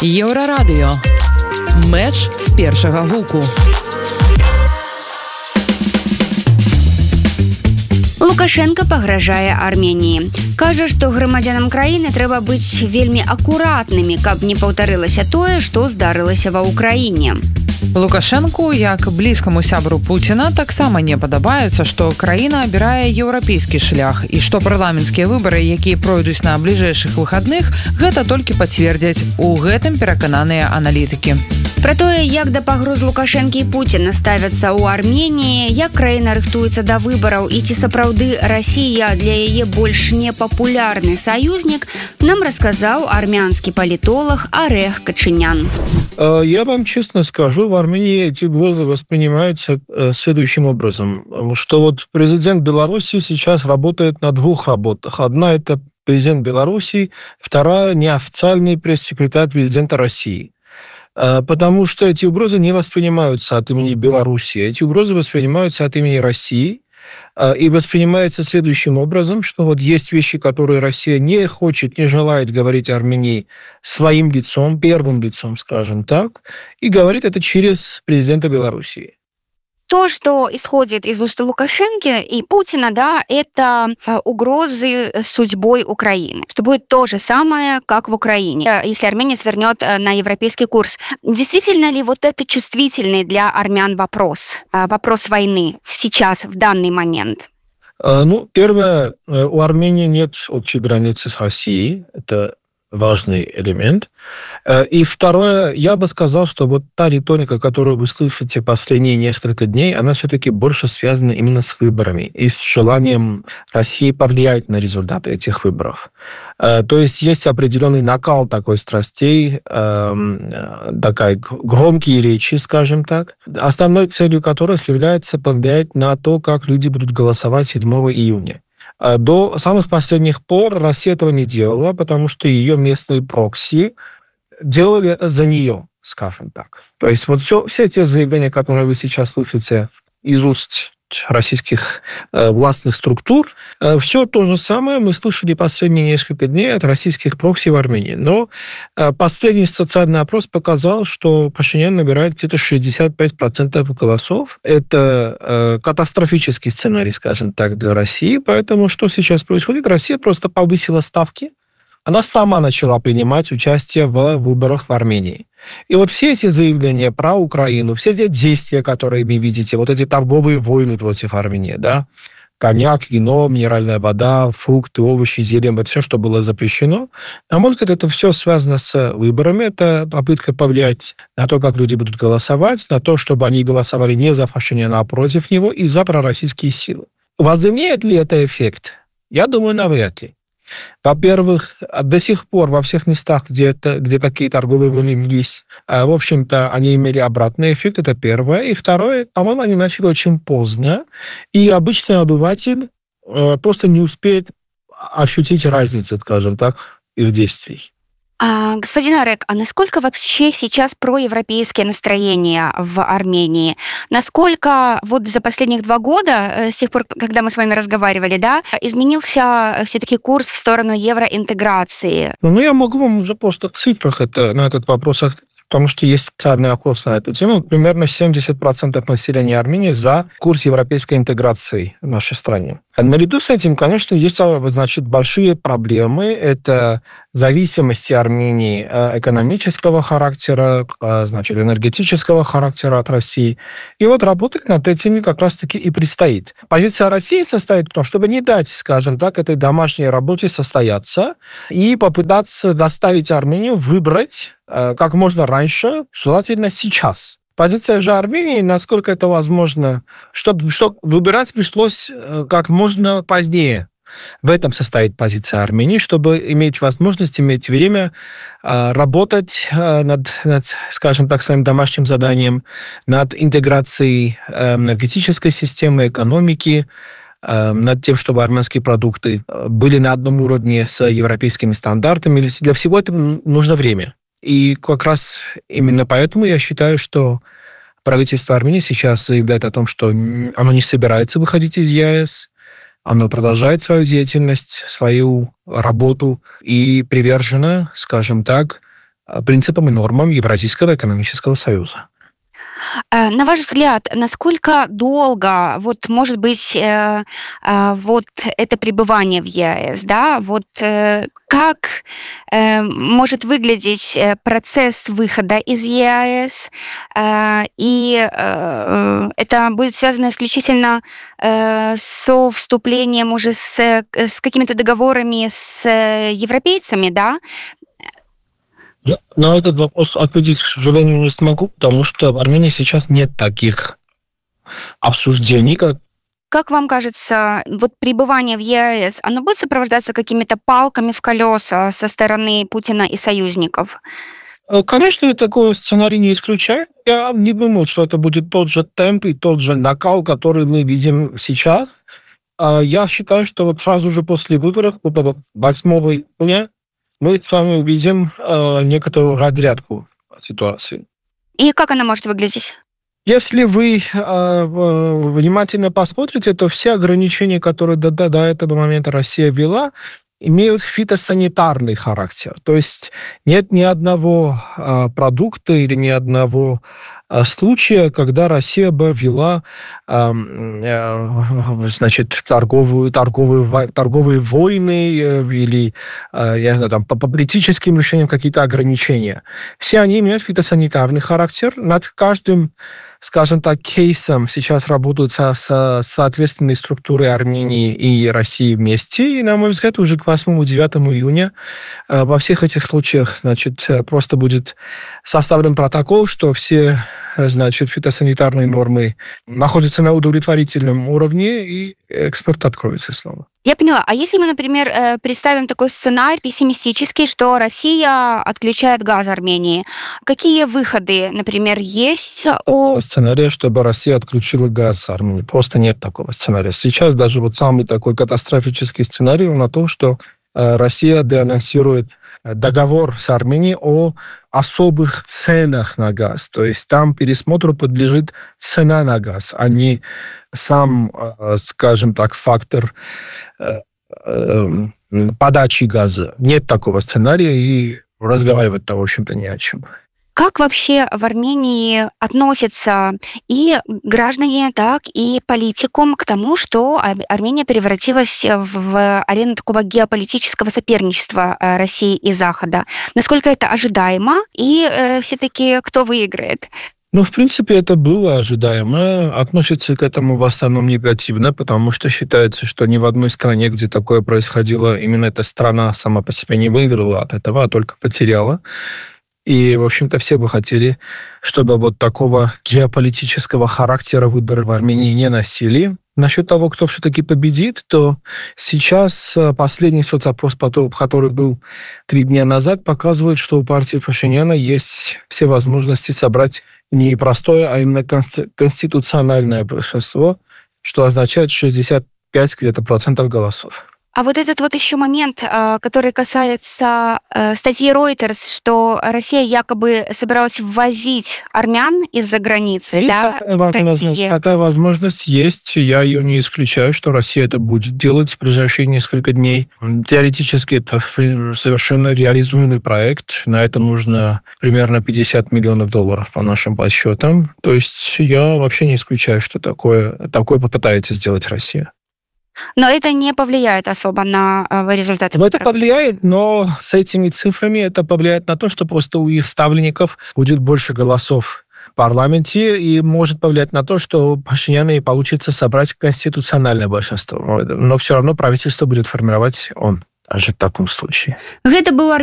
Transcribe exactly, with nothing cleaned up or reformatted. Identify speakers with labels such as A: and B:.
A: Еўрарадыё. Мэч з першага гуку.
B: Лукашенко пагражае Арменіі. Кажа, што грамадзянам краіны трэба быць вельмі акуратнымі, каб не паўтарылася тое, што здарылася ва ўкраіне.
A: Лукашэнку, як блізкаму сябру Пуціна, таксама не падабаецца, што краіна абірае еўрапейскі шлях і што парламенцкія выбары, якія пройдуць на бліжэйшых выхадных, гэта толькі пацвердзяць. У гэтым перакананыя аналітыкі.
B: Пра тое, як да пагроз Лукашэнкі і Пуціна ставяцца ў Арменіі, як краіна рыхтуецца да выбараў і ці сапраўды Расія для яе больш непапулярны саюзнік, нам расказаў армянскі палітолог Орех Качинян.
C: Я вам честно скажу, в Армении эти угрозы воспринимаются следующим образом, что вот президент Беларуси сейчас работает на двух работах. Одна – это президент Беларуси, вторая – неофициальный пресс-секретарь президента России. Потому что эти угрозы не воспринимаются от имени Беларуси, эти угрозы воспринимаются от имени России. И воспринимается следующим образом, что вот есть вещи, которые Россия не хочет, не желает говорить Армении своим лицом, первым лицом, скажем так, и говорит это через президента Белоруссии.
D: То, что исходит из уст Лукашенко и Путина, да, это угрозы судьбой Украины. Что будет то же самое, как в Украине, если Армения свернет на европейский курс. Действительно ли вот это чувствительный для армян вопрос? Вопрос войны сейчас, в данный момент?
C: Ну, первое, у Армении нет общей границы с Россией. Это важный элемент. И второе, я бы сказал, что вот та риторика, которую вы слышите последние несколько дней, она все-таки больше связана именно с выборами и с желанием России повлиять на результаты этих выборов. То есть есть определенный накал такой страстей, такая громкие речи, скажем так, основной целью которой является повлиять на то, как люди будут голосовать седьмого июня. До самых последних пор Россия этого не делала, потому что ее местные прокси делали это за нее, скажем так. То есть вот все, все те заявления, которые вы сейчас слышите из уст российских э, властных структур, э, все то же самое мы слышали последние несколько дней от российских прокси в Армении. Но э, последний социальный опрос показал, что Пашинян набирает где-то шестьдесят пять процентов голосов. Это э, катастрофический сценарий, скажем так, для России. Поэтому что сейчас происходит? Россия просто повысила ставки. Она сама начала принимать участие в выборах в Армении. И вот все эти заявления про Украину, все эти действия, которые вы видите, вот эти торговые войны против Армении, да, коньяк, вино, минеральная вода, фрукты, овощи, зелень, вот все, что было запрещено, на мой взгляд, это все связано с выборами, это попытка повлиять на то, как люди будут голосовать, на то, чтобы они голосовали не за Пашиняна, а против него и за пророссийские силы. Возымеет ли это эффект? Я думаю, навряд ли. Во-первых, до сих пор во всех местах, где, это, где такие торговые войны велись, в общем-то, они имели обратный эффект, это первое. И второе, по-моему, они начали очень поздно, и обычный обыватель просто не успеет ощутить разницу, скажем так, их действий.
D: А, господин Орек, а насколько вообще сейчас проевропейские настроения в Армении? Насколько вот за последних два года, с тех пор, когда мы с вами разговаривали, да, изменился все-таки курс в сторону евроинтеграции?
C: Ну, я могу вам уже просто в цифрах это, на этот вопрос ответить, потому что есть специальный опрос на эту тему. Примерно семьдесят процентов населения Армении за курс европейской интеграции в нашей стране. Наряду с этим, конечно, есть, значит, большие проблемы. Это зависимости Армении экономического характера, значит, энергетического характера от России. И вот работать над этими как раз-таки и предстоит. Позиция России состоит в том, чтобы не дать, скажем так, этой домашней работе состояться и попытаться заставить Армению выбрать как можно раньше, желательно сейчас. Позиция же Армении, насколько это возможно, чтобы, чтобы выбирать пришлось как можно позднее. В этом состоит позиция Армении, чтобы иметь возможность, иметь время работать над, над, скажем так, своим домашним заданием, над интеграцией энергетической системы, экономики, над тем, чтобы армянские продукты были на одном уровне с европейскими стандартами. Для всего этого нужно время. И как раз именно поэтому я считаю, что правительство Армении сейчас заявляет о том, что оно не собирается выходить из ЕАЭС, оно продолжает свою деятельность, свою работу и привержено, скажем так, принципам и нормам Евразийского экономического союза.
D: На ваш взгляд, насколько долго, вот, может быть, э, э, вот это пребывание в ЕАЭС, да, вот э, как э, может выглядеть процесс выхода из ЕАЭС, э, и э, это будет связано исключительно э, со вступлением уже с, с какими-то договорами с европейцами, да?
C: Я на этот вопрос ответить, к сожалению, не смогу, потому что в Армении сейчас нет таких обсуждений, как...
D: Как вам кажется, вот пребывание в ЕАЭС, оно будет сопровождаться какими-то палками в колеса со стороны Путина и союзников?
C: Конечно, я такой сценарий не исключаю. Я не думаю, что это будет тот же темп и тот же накал, который мы видим сейчас. Я считаю, что вот сразу же после выборов, восьмого июня, мы с вами увидим э, некоторую разрядку ситуации.
D: И как она может выглядеть?
C: Если вы э, внимательно посмотрите, то все ограничения, которые до, до, до этого момента Россия ввела, имеют фитосанитарный характер. То есть нет ни одного э, продукта или ни одного э, случая, когда Россия бы ввела э, э, значит, торговую, торговые, торговые войны э, или э, я знаю, там, по, по политическим решениям какие-то ограничения. Все они имеют фитосанитарный характер. Над каждым, скажем так, кейсом сейчас работают со, со соответственной структурой Армении и России вместе. И, на мой взгляд, уже к восьмому-девятому июня э, во всех этих случаях, значит, просто будет составлен протокол, что все, значит, фитосанитарные нормы находятся на удовлетворительном уровне, и экспорт откроется снова.
D: Я поняла. А если мы, например, представим такой сценарий пессимистический, что Россия отключает газ Армении, какие выходы, например, есть?
C: У... Сценария, чтобы Россия отключила газ Армении. Просто нет такого сценария. Сейчас даже вот самый такой катастрофический сценарий на то, что Россия деанонсирует договор с Арменией о особых ценах на газ. То есть там пересмотру подлежит цена на газ, а не сам, скажем так, фактор подачи газа. Нет такого сценария, и разговаривать-то, в общем-то, не о чем.
D: Как вообще в Армении относятся и граждане, так и политикум к тому, что Армения превратилась в арену такого геополитического соперничества России и Захода? Насколько это ожидаемо? И э, все-таки кто выиграет?
C: Ну, в принципе, это было ожидаемо. Относятся к этому в основном негативно, потому что считается, что ни в одной стране, где такое происходило, именно эта страна сама по себе не выиграла от этого, а только потеряла. И, в общем-то, все бы хотели, чтобы вот такого геополитического характера выборы в Армении не носили. Насчет того, кто все-таки победит, то сейчас последний соцопрос, который был три дня назад, показывает, что у партии Пашиняна есть все возможности собрать не простое, а именно конституциональное большинство, что означает шестьдесят пять где-то процентов голосов.
D: А вот этот вот еще момент, который касается статьи Reuters, что Россия якобы собиралась ввозить армян из-за границы. Да?
C: Такая, возможность, такая возможность есть. Я ее не исключаю, что Россия это будет делать в ближайшие несколько дней. Теоретически это совершенно реализуемый проект. На это нужно примерно пятьдесят миллионов долларов по нашим подсчетам. То есть я вообще не исключаю, что такое, такое попытается сделать Россия.
D: Но это не повлияет особо на результаты.
C: Это повлияет, но с этими цифрами это повлияет на то, что просто у их ставленников будет больше голосов в парламенте, и может повлиять на то, что Пашиняну получится собрать конституциональное большинство. Но все равно правительство будет формировать он, даже в таком случае.
B: Это был